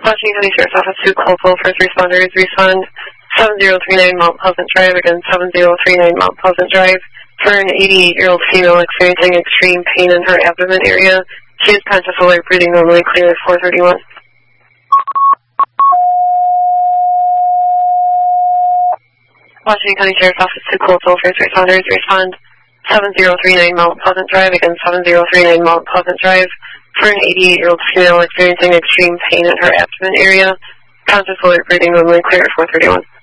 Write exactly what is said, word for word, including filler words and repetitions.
Washington County Sheriff's Office to Colville, first responders respond seven zero three nine Mount Pleasant Drive, again seven zero three nine Mount Pleasant Drive, for an eighty-eight-year-old female experiencing extreme pain in her abdomen area. She is conscious, alert, breathing normally, clear at four thirty-one. Washington County Sheriff's Office to Colville, first responders respond seven zero three nine Mount Pleasant Drive, again seven zero three nine Mount Pleasant Drive, for an eighty-eight-year-old female experiencing extreme pain in her abdomen area. Conscious, alert, breathing normally, clear at four thirty-one.